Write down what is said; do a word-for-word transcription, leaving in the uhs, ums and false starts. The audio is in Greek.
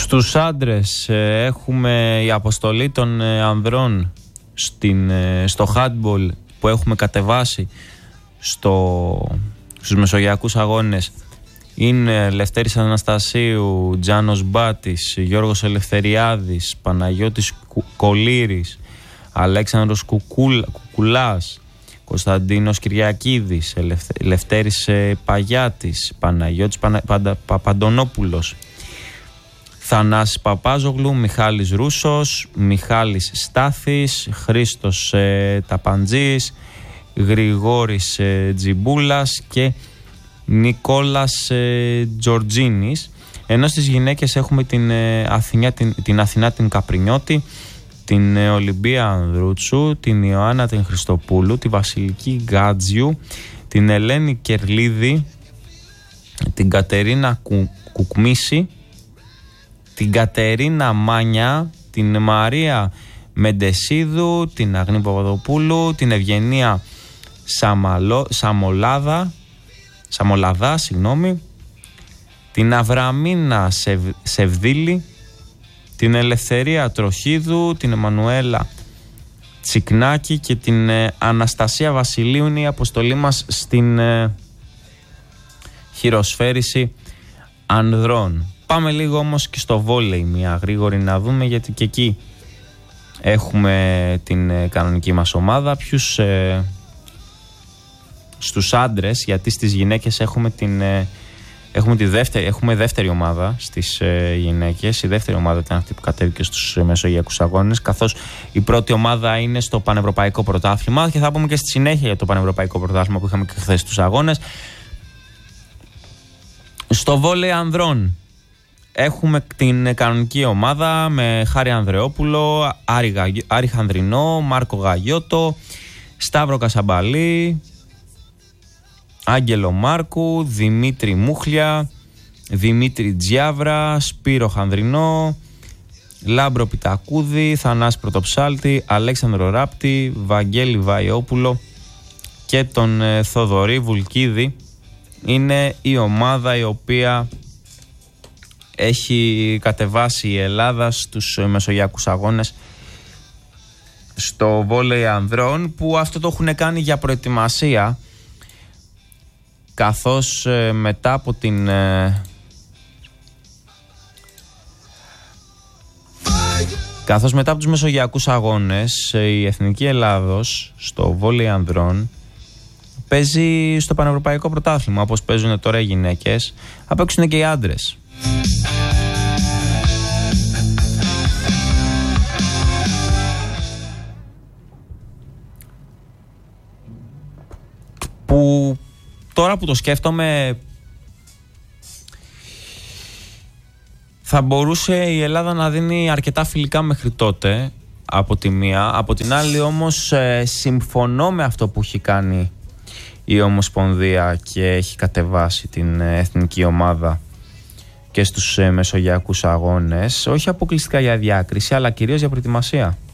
Στους άντρες έχουμε η αποστολή των ανδρών στην, στο handball που έχουμε κατεβάσει στο, στους μεσογειακούς αγώνες. Είναι Λευτέρης Αναστασίου, Τζάνος Μπάτης, Γιώργος Ελευθεριάδης, Παναγιώτης Κολύρης, Αλέξανδρος Κουκούλα, Κουκουλάς, Κωνσταντίνος Κυριακίδης, Ελευθε, Λευτέρης Παγιάτης, Παναγιώτης Πανα, Παντα, Παπαντονόπουλος, Θανάσης Παπάζογλου, Μιχάλης Ρούσος, Μιχάλης Στάθης, Χρήστος ε, Ταπαντζής, Γρηγόρης ε, Τζιμπούλας και Νικόλας ε, Τζορτζίνης. Ενώ στις γυναίκες έχουμε την, ε, Αθηνιά, την, την Αθηνά την Καπρινιώτη, την ε, Ολυμπία Ανδρούτσου, την Ιωάννα την Χριστοπούλου, τη Βασιλική Γκάτζιου, την Ελένη Κερλίδη, την Κατερίνα Κου, Κουκμίση, την Κατερίνα Μάνια, την Μαρία Μεντεσίδου, την Αγνή Παπαδοπούλου, την Ευγενία Σαμαλο, Σαμολάδα, Σαμολαδά, συγγνώμη, την Αβραμίνα Σευ, Σευδίλη, την Ελευθερία Τροχίδου, την Εμμανουέλα Τσικνάκη και την ε, Αναστασία Βασιλείου. Είναι η αποστολή μας στην ε, χειροσφαίριση ανδρών. Πάμε λίγο όμως και στο βόλεϊ μια γρήγορη να δούμε, γιατί και εκεί έχουμε την ε, κανονική μας ομάδα. Ποιους ε, στους άντρες, γιατί στις γυναίκες έχουμε την ε, έχουμε, τη δεύτερη, έχουμε δεύτερη ομάδα στις ε, γυναίκες. Η δεύτερη ομάδα ήταν αυτή που κατέβηκε στους ε, μεσογειακούς αγώνες, καθώς η πρώτη ομάδα είναι στο Πανευρωπαϊκό Πρωτάθλημα, και θα πούμε και στη συνέχεια για το Πανευρωπαϊκό Πρωτάθλημα που είχαμε και χθες τους αγώνες. Στο βόλεϊ ανδρών έχουμε την κανονική ομάδα με Χάρη Ανδρεόπουλο, Άρη, Γα... Άρη Χανδρινό, Μάρκο Γαγιώτο, Σταύρο Κασαμπαλή, Άγγελο Μάρκου, Δημήτρη Μούχλια, Δημήτρη Τζιάβρα, Σπύρο Χανδρινό, Λάμπρο Πιτακούδη, Θανάση Πρωτοψάλτη, Αλέξανδρο Ράπτη, Βαγγέλη Βαϊόπουλο και τον ε, Θοδωρή Βουλκίδη. Είναι η ομάδα η οποία έχει κατεβάσει η Ελλάδα στους μεσογειακούς αγώνες στο βόλεϊ ανδρών, που αυτό το έχουν κάνει για προετοιμασία, καθώς ε, μετά από την ε, καθώς μετά από τους μεσογειακούς αγώνες ε, η Εθνική Ελλάδος στο βόλεϊ ανδρών παίζει στο Πανευρωπαϊκό Πρωτάθλημα, όπως παίζουν τώρα οι γυναίκες, θα παίξουν και οι άντρες. Που τώρα που το σκέφτομαι, θα μπορούσε η Ελλάδα να δίνει αρκετά φιλικά μέχρι τότε, από τη μία. Από την άλλη όμως ε, συμφωνώ με αυτό που έχει κάνει η Ομοσπονδία και έχει κατεβάσει την εθνική ομάδα και στους ε, μεσογειακούς αγώνες, όχι αποκλειστικά για διάκριση, αλλά κυρίως για προετοιμασία.